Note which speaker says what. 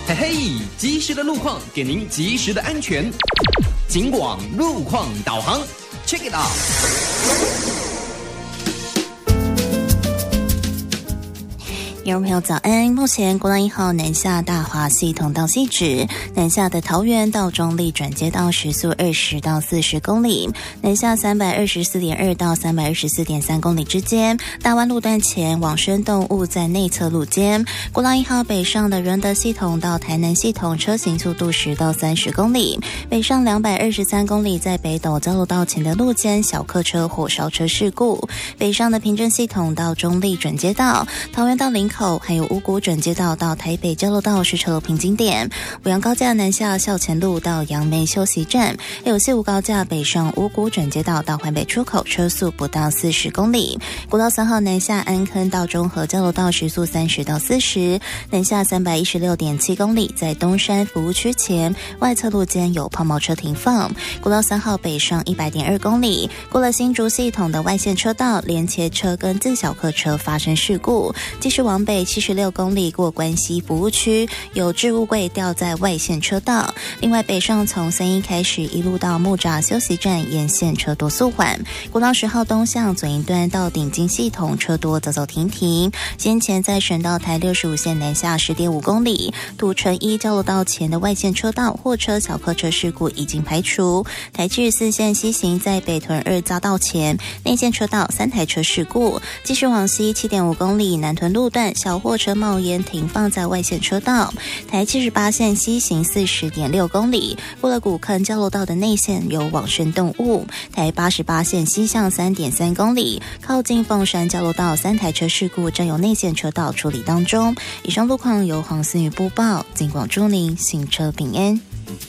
Speaker 1: 嘿嘿，及时的路况给您及时的安全。警广路况导航 ，Check it out。
Speaker 2: 听众朋友早安，目前国道1号南下大华系统到汐止，南下的桃园到中立转接道时速20到40公里，南下324.2到324.3公里之间，大湾路段前往生动物在内侧路间，国道1号北上的仁德系统到台南系统车行速度10到30公里，北上223公里在北斗交流道前的路间小客车火烧车事故，北上的平镇系统到中立转接道，桃园到林口还有五股转接道到台北交流道是车流瓶颈点，五杨高架南下校前路到杨梅休息站，还有西武高架北上五股转接道到环北出口车速不到40公里，国道3号南下安坑到中和交流道时速30到40，南下316.7公里在东山服务区前外侧路间有抛锚车停放，国道3号北上100.2公里，过了新竹系统的外线车道，连前车跟自小客车发生事故，继续往北76公里过关西服务区，有置物柜掉在外线车道。另外北上从3一开始一路到木栅休息站沿线车多速缓，国道10号东向左营端到顶金系统车多走走停停。先前在省道台65线南下10.5公里，土城1交流道前的外线车道货车小客车事故已经排除。台74线西行在北屯2匝道前内线车道3台车事故，继续往西7.5公里南屯路段小货车冒烟停放在外线车道，台78线西行40.6公里，过了古坑交流道的内线有往生动物，台88线西向3.3公里，靠近凤山交流道3台车事故正由内线车道处理当中。以上路况由黄思雨播报，警广祝您行车平安。